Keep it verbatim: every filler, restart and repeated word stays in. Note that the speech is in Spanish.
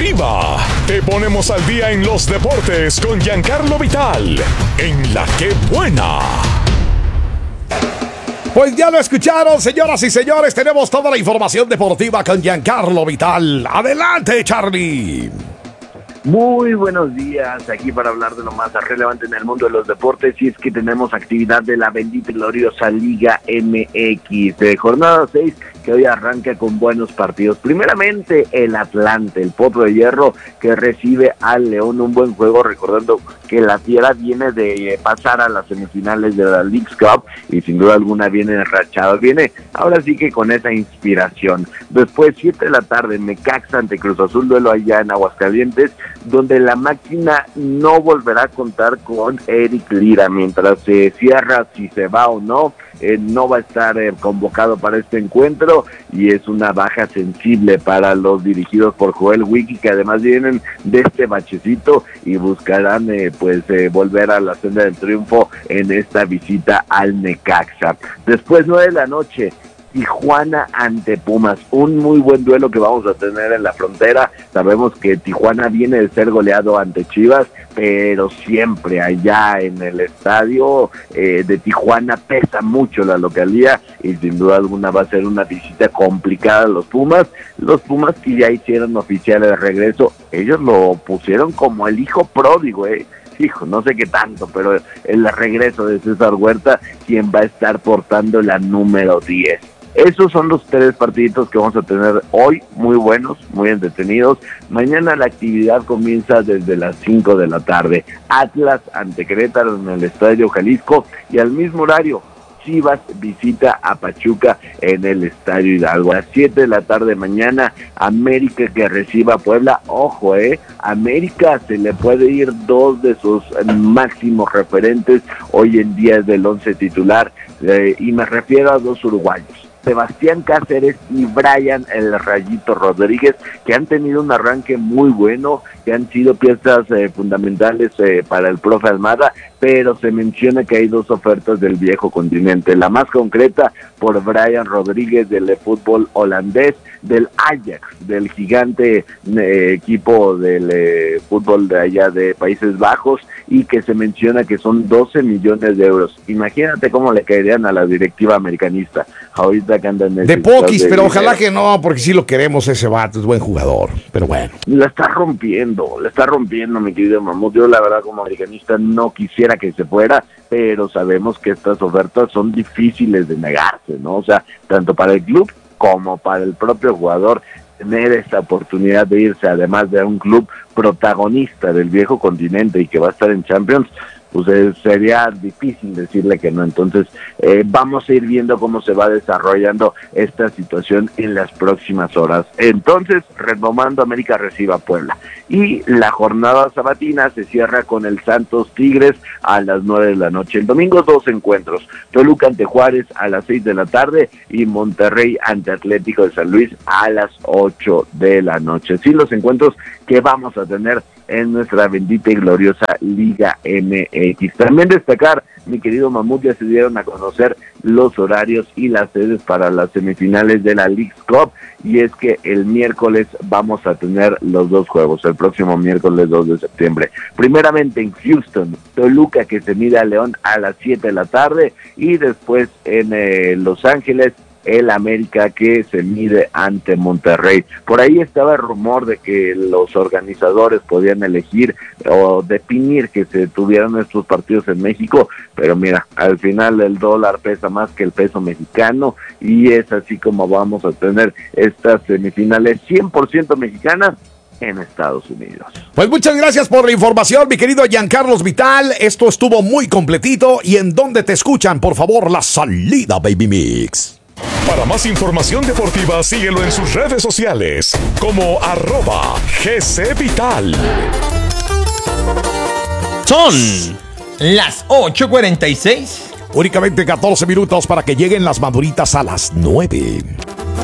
arriba. Te ponemos al día en los deportes con Giancarlo Vital, en La Que Buena. Pues ya lo escucharon, señoras y señores. Tenemos toda la información deportiva con Giancarlo Vital. Adelante, Charlie. Muy buenos días, aquí para hablar de lo más relevante en el mundo de los deportes, y es que tenemos actividad de la bendita y gloriosa Liga M X, de jornada seis, que hoy arranca con buenos partidos. Primeramente el Atlante, el Potro de Hierro, que recibe al León, un buen juego, recordando que la Fiera viene de pasar a las semifinales de la Leagues Cup, y sin duda alguna viene enrachado, viene ahora sí que con esa inspiración. Después, siete de la tarde, Necaxa ante Cruz Azul, duelo allá en Aguascalientes, donde la máquina no volverá a contar con Eric Lira, mientras se cierra si se va o no. Eh, no va a estar eh, convocado para este encuentro, y es una baja sensible para los dirigidos por Joel Wiki, que además vienen de este bachecito y buscarán eh, pues eh, volver a la senda del triunfo en esta visita al Necaxa. Después, nueve de la noche, Tijuana ante Pumas, un muy buen duelo que vamos a tener en la frontera. Sabemos que Tijuana viene de ser goleado ante Chivas, pero siempre allá en el estadio eh, de Tijuana pesa mucho la localía, y sin duda alguna va a ser una visita complicada a los Pumas. Los Pumas que ya hicieron oficial el regreso, ellos lo pusieron como el hijo pródigo, eh. Hijo, no sé qué tanto, pero el regreso de César Huerta, quien va a estar portando la número diez. Esos son los tres partiditos que vamos a tener hoy, muy buenos, muy entretenidos. Mañana la actividad comienza desde las cinco de la tarde. Atlas ante Querétaro en el Estadio Jalisco, y al mismo horario, Chivas visita a Pachuca en el Estadio Hidalgo. A las siete de la tarde mañana, América que reciba a Puebla. Ojo, eh, América se le puede ir dos de sus máximos referentes hoy en día del once titular, eh, y me refiero a dos uruguayos, Sebastián Cáceres y Brian El Rayito Rodríguez, que han tenido un arranque muy bueno, que han sido piezas eh, fundamentales eh, para el profe Almada, pero se menciona que hay dos ofertas del viejo continente. La más concreta por Brian Rodríguez del fútbol holandés, del Ajax, del gigante eh, equipo del eh, fútbol de allá de Países Bajos, y que se menciona que son doce millones de euros. Imagínate cómo le caerían a la directiva americanista ahorita que andan en de poquis, pero dinero. Ojalá que no, porque sí lo queremos, ese vato es buen jugador, pero bueno. La está rompiendo, la está rompiendo, mi querido Mamut. Yo la verdad como americanista no quisiera que se fuera, pero sabemos que estas ofertas son difíciles de negarse, ¿no? O sea, tanto para el club como para el propio jugador, tener esta oportunidad de irse, además de un club protagonista del viejo continente y que va a estar en Champions, pues eh, sería difícil decirle que no. Entonces eh, vamos a ir viendo cómo se va desarrollando esta situación en las próximas horas. Entonces, retomando, América recibe a Puebla, y la jornada sabatina se cierra con el Santos Tigres a las nueve de la noche. El domingo, dos encuentros: Toluca ante Juárez a las seis de la tarde, y Monterrey ante Atlético de San Luis a las ocho de la noche. Sí, los encuentros que vamos a tener en nuestra bendita y gloriosa Liga M X. También destacar, mi querido Mamut, ya se dieron a conocer los horarios y las sedes para las semifinales de la Leagues Cup, y es que el miércoles vamos a tener los dos juegos, el próximo miércoles dos de septiembre. Primeramente en Houston, Toluca que se mide a León a las siete de la tarde, y después en eh, Los Ángeles, el América que se mide ante Monterrey. Por ahí estaba el rumor de que los organizadores podían elegir o definir que se tuvieran estos partidos en México, pero mira, al final el dólar pesa más que el peso mexicano, y es así como vamos a tener estas semifinales cien por ciento mexicanas en Estados Unidos. Pues muchas gracias por la información, mi querido Giancarlo Vital. Esto estuvo muy completito. ¿Y en dónde te escuchan, por favor? La Salida Baby Mix. Para más información deportiva, síguelo en sus redes sociales como arroba G C Vital. Son las ocho cuarenta y seis. Únicamente catorce minutos para que lleguen las maduritas a las nueve.